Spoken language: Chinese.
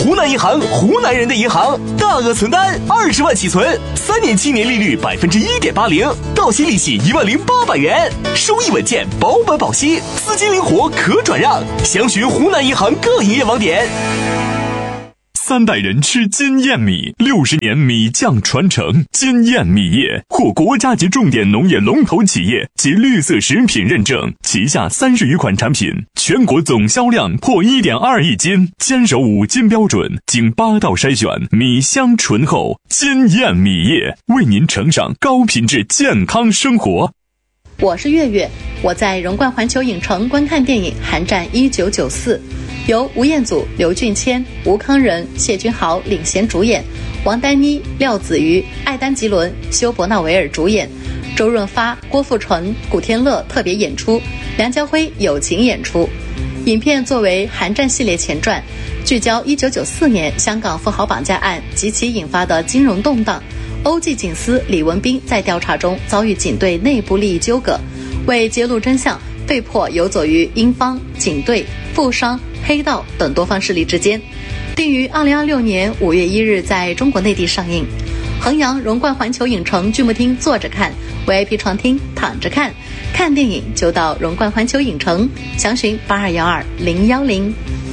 湖南银行，湖南人的银行，大额存单20万起存，3年期年利率1.80%，到期利息10800元，收益稳健，保本保息，资金灵活可转让。详询湖南银行各营业网点。 3代人吃金燕米，60年米酱传承。金燕米业获国家级重点农业龙头企业及绿色食品认证，旗下30余款产品，全国总销量破1.2亿斤，坚守5金标准，经8道筛选，米香醇厚。金燕米业为您呈上高品质健康生活。 我是月月，我在荣冠环球影城观看电影《寒战1994》，由吴彦祖、刘俊谦、吴康仁、谢君豪领衔主演，王丹妮、廖子瑜、艾丹吉伦、休伯纳维尔主演，周润发、郭富城、古天乐特别演出，梁家辉友情演出。影片作为寒战系列前传，聚焦1994年香港富豪绑架案及其引发的金融动荡。欧记警司李文斌在调查中遭遇警队内部利益纠葛，为揭露真相，被迫游走于英方、警队、富商、黑道等多方势力之间。定于2026年5月1日在中国内地上映。衡阳荣冠环球影城剧目厅坐着看， VIP 床厅躺着看。看电影就到荣冠环球影城，详询8212-010。